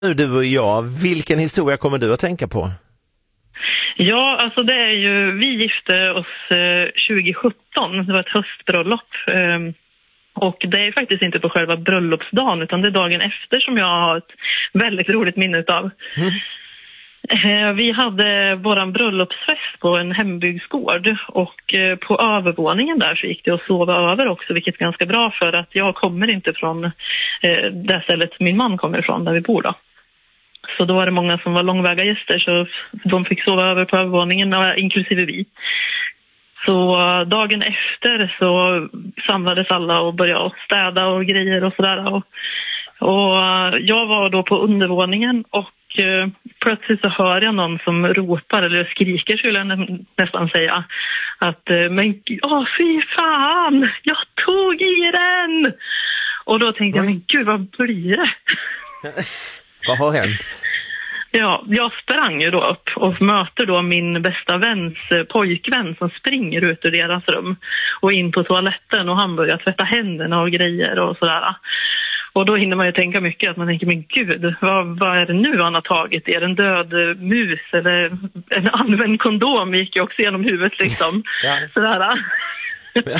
Nu du och jag, vilken historia kommer du att tänka på? Ja, alltså det är ju, vi gifte oss 2017, det var ett höstbröllop. Och det är faktiskt inte på själva bröllopsdagen utan det är dagen efter som jag har ett väldigt roligt minne utav. Vi hade våran bröllopsfest på en hembygdsgård och på övervåningen där så gick det att sova över också, vilket är ganska bra för att jag kommer inte från det stället min man kommer ifrån där vi bor då. Så då var det många som var långväga gäster så de fick sova över på övervåningen, inklusive vi. Så dagen efter så samlades alla och började städa och grejer och sådär. Och jag var då på undervåningen och plötsligt så hör jag någon som ropar eller skriker skulle jag nästan säga. Att men fy fan, jag tog i den! Och då tänkte jag, men gud vad blir det? Vad har hänt? Ja, jag sprang ju då upp och möter då min bästa väns pojkvän som springer ut ur deras rum och in på toaletten och han börjar tvätta händerna och grejer och sådär. Och då hinner man ju tänka mycket att man tänker, men gud, vad är det nu han har tagit? Är det en död mus eller en använd kondom? Gick ju också genom huvudet liksom. Ja. Sådär.